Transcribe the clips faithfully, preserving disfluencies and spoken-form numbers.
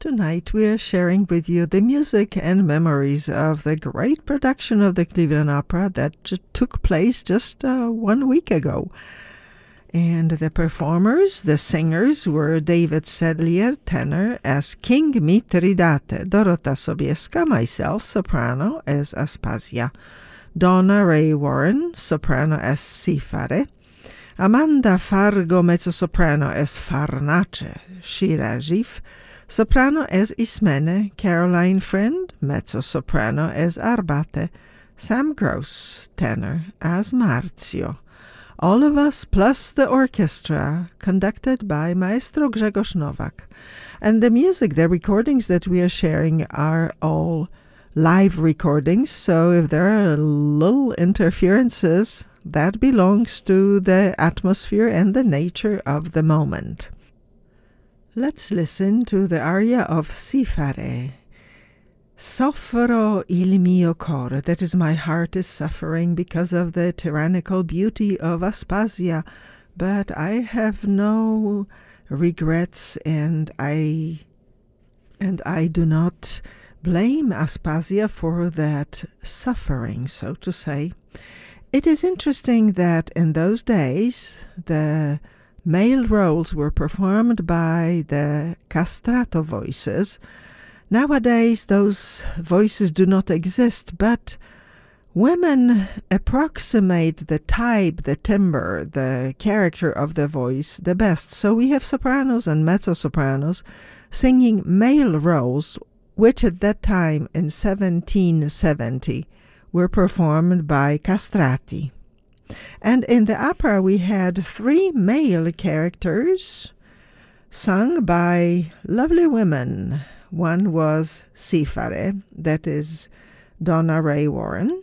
Tonight we are sharing with you the music and memories of the great production of the Cleveland Opera that j- took place just uh, one week ago. And the performers, the singers, were David Sedlier, tenor, as King Mithridate, Dorota Sobieska, myself, soprano, as Aspasia, Donna Ray Warren, soprano, as Sifare, Amanda Fargo, mezzo-soprano, as Farnace, Shira Gif, soprano as Ismene, Caroline Friend, mezzo-soprano as Arbate, Sam Gross, tenor as Marzio. All of us plus the orchestra, conducted by Maestro Grzegorz Nowak. And the music, the recordings that we are sharing are all live recordings, so if there are little interferences, that belongs to the atmosphere and the nature of the moment. Let's listen to the aria of Sifare. Soffro il mio core, that is, my heart is suffering because of the tyrannical beauty of Aspasia, but I have no regrets, and I and I do not blame Aspasia for that suffering, so to say. It is interesting that in those days the male roles were performed by the castrato voices. Nowadays, those voices do not exist, but women approximate the type, the timbre, the character of the voice the best. So we have sopranos and mezzo-sopranos singing male roles, which at that time in seventeen seventy were performed by castrati. And in the opera we had three male characters sung by lovely women. One was Sifare, that is Donna Ray Warren.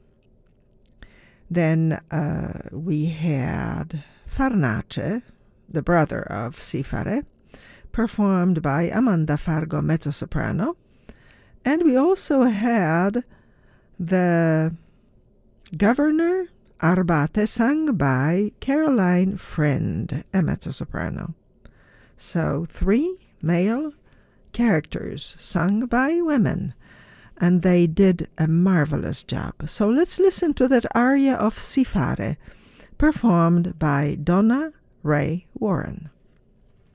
Then uh, we had Farnace, the brother of Sifare, performed by Amanda Fargo, mezzo-soprano. And we also had the governor, Arbate, sung by Caroline Friend, a mezzo-soprano. So three male characters sung by women, and they did a marvelous job. So let's listen to that aria of Sifare, performed by Donna Ray Warren.